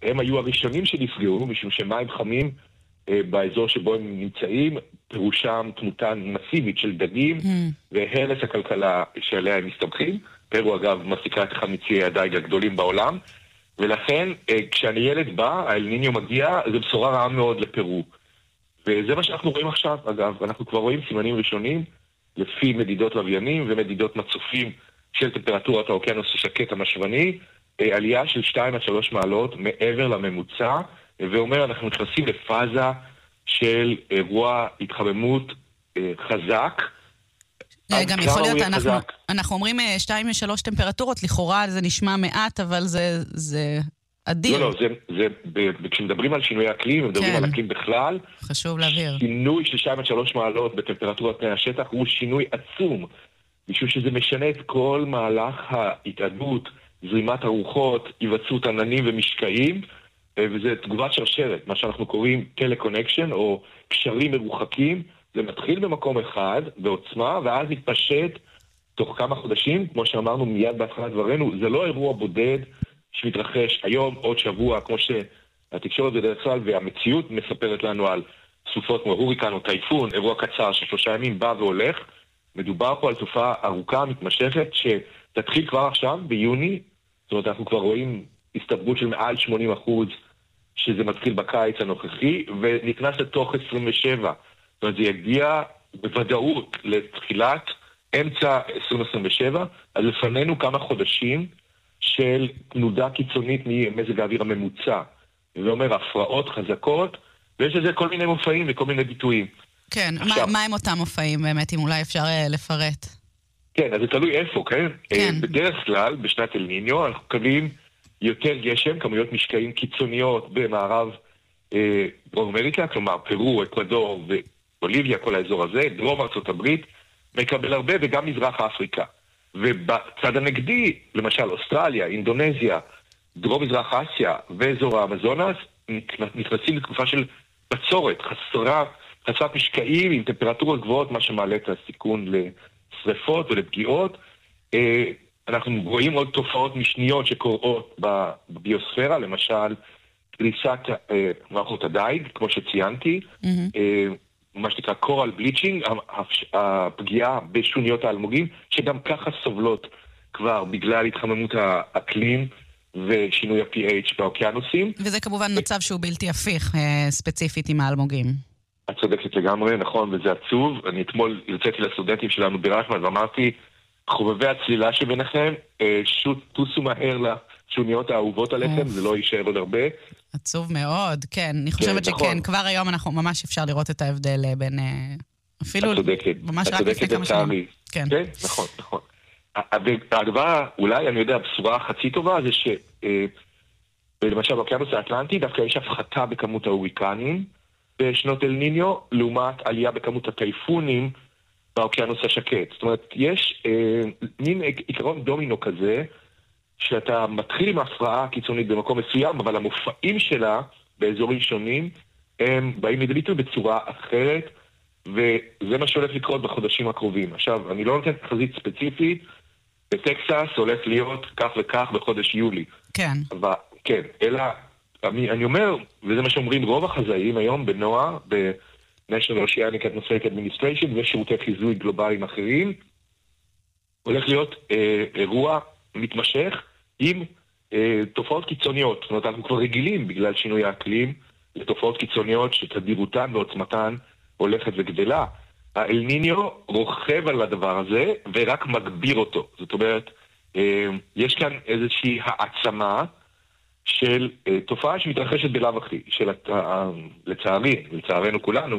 הם היו הראשונים שנפגעו, משום שמים חמים באזור שבו הם נמצאים, פירושם תמותה מסיבית של דגים, והרס הכלכלה שעליה הם מסתמכים. פרו אגב מסיקה את אחד מציי הדייג הגדולים בעולם, ולכן כשאני ילד בא, האל ניניו מגיע, זו בשורה רעה מאוד לפרו. וזה מה שאנחנו רואים עכשיו, אגב, אנחנו כבר רואים סימנים ראשונים, לפי מדידות לוויינים ומדידות מצופים של טמפרטורת האוקיינוס השקט המשוני, עלייה של 2 עד 3 מעלות מעבר לממוצע, ואומר אנחנו נכנסים לפאזה של אירוע התחממות חזק. גם יכול להיות, אנחנו אומרים 2-3 טמפרטורות, לכאורה זה נשמע מעט, אבל זה אדיר. לא, כשמדברים על שינוי אקלים, מדברים על אקלים בכלל, חשוב להבהיר. שינוי של 2-3 מעלות בטמפרטורת פני השטח הוא שינוי עצום, משום שזה משנה את כל מהלך ההתאדות, זרימת הרוחות, היווצרות עננים ומשקעים, וזה תגובת שרשרת, מה שאנחנו קוראים טלקונקשן, או קשרים מרוחקים. זה מתחיל במקום אחד, בעוצמה, ואז מתפשט תוך כמה חודשים, כמו שאמרנו מיד בהתחלת דברנו, זה לא אירוע בודד שמתרחש היום, עוד שבוע, כמו שהתקשורת בדרך כלל, והמציאות מספרת לנו על סופות כמו הוריקן או טייפון, אירוע קצר של 3 ימים בא והולך. מדובר פה על תופעה ארוכה, מתמשכת, שתתחיל כבר עכשיו, ביוני, זאת אומרת, אנחנו כבר רואים הסתברות של מעל 80%, שזה מתחיל בקיץ הנוכחי, ונכנס לתוך 27. זאת אומרת, זה יגיע בוודאות לתחילת אמצע 2027, אז לפנינו כמה חודשים של תנודה קיצונית ממזג האוויר הממוצע. זה אומר, הפרעות חזקות, ויש לזה כל מיני מופעים וכל מיני ביטויים. כן, מה הם אותם מופעים באמת, אם אולי אפשר לפרט? כן, אז זה תלוי איפה, כן? בדרך כלל, בשנת אל ניניו, אנחנו מקבלים יותר גשם, כמויות משקעים קיצוניות במערב דרום אמריקה, כלומר פרו, אקוודור ובוליביה, כל האזור הזה, דרום ארצות הברית, מקבל הרבה, וגם מזרח אפריקה. ובצד הנגדי, למשל אוסטרליה, אינדונזיה, דרום מזרח אסיה ואזור האמזונס, נכנסים לתקופה של בצורת, חסרת משקעים עם טמפרטורות גבוהות, מה שמעלה את הסיכון לשריפות ולפגיעות. אנחנו רואים עוד תופעות משניות שקורות בביוספירה, למשל פריסת מערכות הדייג, כמו שציינתי, מה שנקרא קורל בליצ'ינג, הפגיעה בשוניות האלמוגים, שגם ככה סובלות כבר בגלל התחממות האקלים ושינוי ה-pH באוקיינוסים. וזה כמובן מצב שהוא בלתי הפיך, ספציפית עם האלמוגים. את צודקת לגמרי, נכון, וזה עצוב. אני אתמול הרציתי לסטודנטים שלנו ברחמן ואמרתי, חובבי הצלילה שביניכם, טוסו מהר לשוניות האהובות עליכם, זה לא יישאר עוד הרבה. עצוב מאוד, כן. אני חושבת שכן, כבר היום אנחנו ממש אפשר לראות את ההבדל בין אפילו ממש רק לפני כמה שנים. כן, נכון, נכון. והדבר, אולי, אני יודע, הבשורה החצי טובה זה למשל באוקיינוס האטלנטי דווקא יש הפחתה בכמות ההוריקנים בשנות אל ניניו, לעומת עלייה בכמות הטייפונים באוקיינוס השקט. זאת אומרת, יש מין עיקרון דומינו כזה, שאתה מתחיל עם הפרעה קיצונית במקום מסוים, אבל המופעים שלה באזורים שונים, הם באים לידי ביטוי בצורה אחרת, וזה מה שהולך לקרות בחודשים הקרובים. עכשיו, אני לא נותן תחזית ספציפית, בטקסס הולך להיות כך וכך בחודש יולי. כן. אבל, כן, אלא, אני אומר, וזה מה שאומרים רוב החזאים היום בנועה, ב-National Oceanic Atmospheric Administration ושירותי חיזוי גלובליים אחרים, הולך להיות אירוע מתמשך עם תופעות קיצוניות. זאת אומרת, אנחנו כבר רגילים בגלל שינוי האקלים לתופעות קיצוניות שתדירותן ועוצמתן הולכת וגדלה. האל ניניו רוכב על הדבר הזה ורק מגביר אותו. זאת אומרת, יש כאן איזושהי העצמה של תופעה שמתרחשת בלאו הכי, של לצערנו כולנו,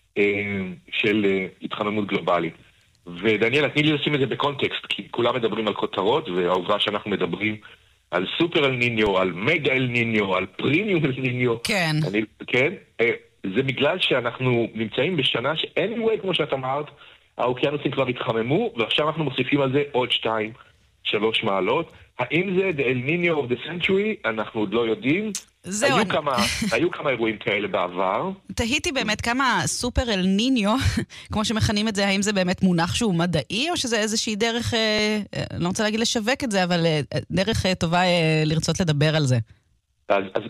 של התחממות גלובלית. ודניאל, תני לי לשים את זה בקונטקסט, כי כולם מדברים על כותרות, והעובדה שאנחנו מדברים על סופר אל ניניו, על מגה אל ניניו, על פרימיום אל ניניו. כן. כן? זה בגלל שאנחנו נמצאים בשנה ש-anyway, כמו שאת אמרת, האוקיינוסים כבר התחממו, ועכשיו אנחנו מוסיפים על זה עוד 2-3 מעלות. האם זה the El Niño of the century? אנחנו עוד לא יודעים. היו כמה אירועים כאלה בעבר. תהיתי באמת כמה סופר אל ניניו, כמו שמכנים את זה, האם זה באמת מונח שהוא מדעי, או שזה איזושהי דרך, אני לא רוצה להגיד לשווק את זה, אבל דרך טובה לרצות לדבר על זה. אז